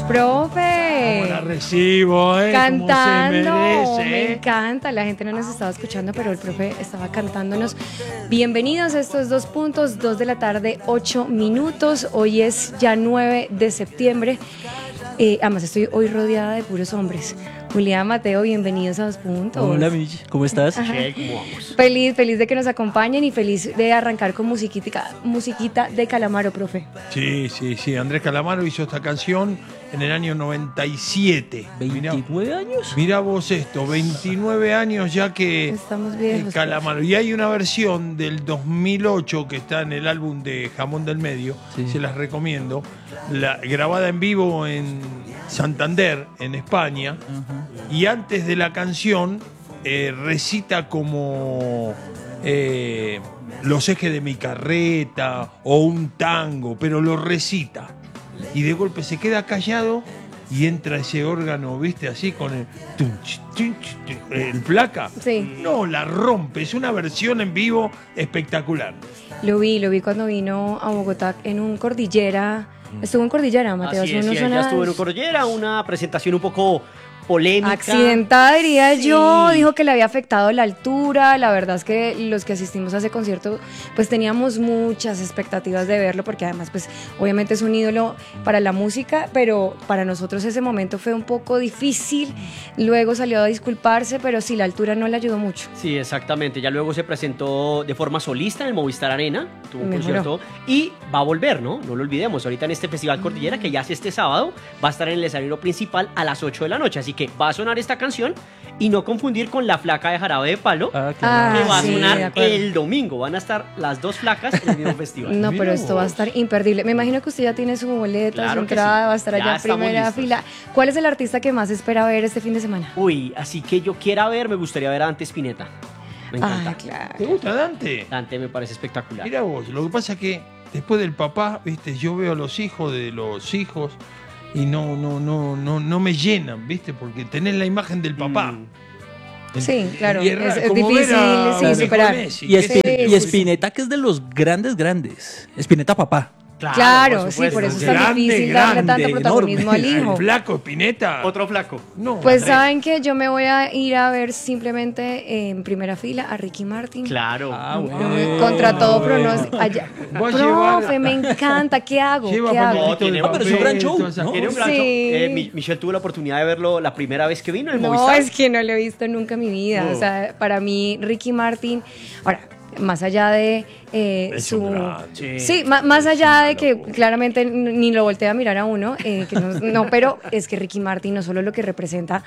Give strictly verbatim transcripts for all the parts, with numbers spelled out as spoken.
profe. ¿Cómo la recibo, eh? Cantando. Como se merece, Me eh. encanta. La gente no nos estaba escuchando, pero el profe estaba cantándonos. Bienvenidos a estos dos puntos, dos de la tarde, ocho minutos. Hoy es ya nueve de septiembre. Eh, además, estoy hoy rodeada de puros hombres. Julián, Mateo, bienvenidos a Dos Puntos. Hola, Michi, ¿cómo estás? Che, ¿cómo vamos? Feliz, feliz de que nos acompañen y feliz de arrancar con musiquita, musiquita de Calamaro, profe. Sí, sí, sí. Andrés Calamaro hizo esta canción en el año noventa y siete. ¿veintinueve años? Mirá vos esto, veintinueve años ya que Estamos eh, viejos. Calamaro. Y hay una versión del dos mil ocho que está en el álbum de Jamón del Medio, Sí. se las recomiendo, la, grabada en vivo en Santander, en España. Ajá. Y antes de la canción eh, recita como eh, los ejes de mi carreta o un tango, pero lo recita. Y de golpe se queda callado y entra ese órgano, ¿viste? Así con el tunch, tunch, tunch, el placa. Sí. No, la rompe. Es una versión en vivo espectacular. Lo vi, lo vi cuando vino a Bogotá en un Cordillera. Estuvo en Cordillera, Mateo. Así hace es, unos sí, ya años. estuvo en un Cordillera, una presentación un poco polémica. Accidentada, diría Sí. yo. Dijo que le había afectado la altura. La verdad es que los que asistimos a ese concierto, pues teníamos muchas expectativas de verlo, porque además, pues obviamente es un ídolo para la música, pero para nosotros ese momento fue un poco difícil. Luego salió a disculparse, pero sí, la altura no le ayudó mucho. Sí, exactamente. Ya luego se presentó de forma solista en el Movistar Arena, tuvo un Mejoró. concierto y va a volver, ¿no? No lo olvidemos. Ahorita en este Festival Cordillera, que ya es este sábado, va a estar en el escenario principal a las ocho de la noche. Así que va a sonar esta canción y no confundir con La Flaca de Jarabe de Palo, Ah, que claro. va a sí, de sonar acuerdo. el domingo. Van a estar las dos flacas en el mismo festival. No, Mira pero esto va a vos. estar imperdible. Me imagino que usted ya tiene su boleta, Claro su que entrada, sí. va a estar Ya allá en estamos primera listos. fila. ¿Cuál es el artista que más espera ver este fin de semana? Uy, así que yo quiera ver, me gustaría ver a Dante Spinetta. Me encanta. Ah, claro. ¿Te gusta Dante? Dante me parece espectacular. Mira vos, lo que pasa es que después del papá, viste, yo veo a los hijos de los hijos y no, no, no, no, no me llenan, viste, porque tenés la imagen del papá. Mm. Sí, claro, Y raro, es- es como difícil, ver a sí, un superar. hijo de Messi, Y, que- Espi- Sí, y sí, Spinetta, que es de los grandes, grandes. Spinetta papá. Claro, por sí, por supuesto. eso es tan Grande, difícil darle grande, tanto protagonismo enorme. al hijo. El flaco Spinetta. Otro flaco. No, Pues Andrés. saben que yo me voy a ir a ver simplemente en primera fila a Ricky Martin. Claro. Ah, Yo bueno. me- Contra todo bueno. pronóstico. Allá. Voy a Profe, llevar- me encanta. ¿Qué hago? Lleva ¿Qué hago? papelito No, tiene- de no, pero es un gran papel, show, toda esa ¿no? Tiene un cosa. gran show. Sí. Eh, Mi- Michelle tuvo la oportunidad de verlo la primera vez que vino en el No, Movistar. es que no lo he visto nunca en mi vida. No. O sea, para mí, Ricky Martin, ahora, más allá de eh, Es su... un grande. Sí, ma- más allá una de que locura. claramente n- ni lo voltea a mirar a uno, eh, que no, no, pero es que Ricky Martin no solo lo que representa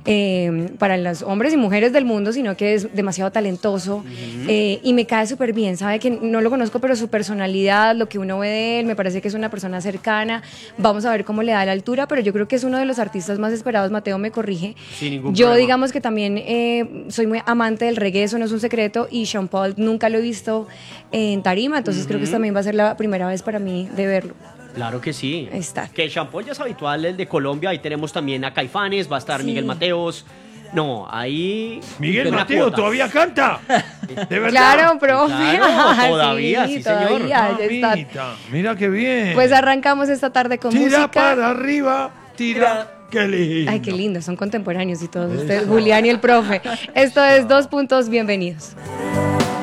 eh, para los hombres y mujeres del mundo, sino que es demasiado talentoso eh, y me cae súper bien. Sabe que no lo conozco, pero su personalidad, lo que uno ve de él, me parece que es una persona cercana. Vamos a ver cómo le da la altura, pero yo creo que es uno de los artistas más esperados. Mateo me corrige. Sin ningún Yo, problema. digamos que también eh, soy muy amante del reggae, eso no es un secreto, y Sean Paul nunca lo he visto en tarima, entonces creo que esta también va a ser la primera vez para mí de verlo. Claro que sí. Ahí está. Que el Shampoo ya es habitual, el de Colombia. Ahí tenemos también a Caifanes, va a estar Sí. Miguel Mateos. No, ahí. Miguel una Mateo cuota. todavía canta. De verdad. Claro, profe. Claro, Ah, todavía, sí, señor. todavía, ya está. Mamita, mira qué bien. Pues arrancamos esta tarde con tira música. para arriba, tira. Qué lindo. Ay, qué lindo, son contemporáneos y todos ustedes, Julián y el profe. Esto es Dos Puntos, bienvenidos.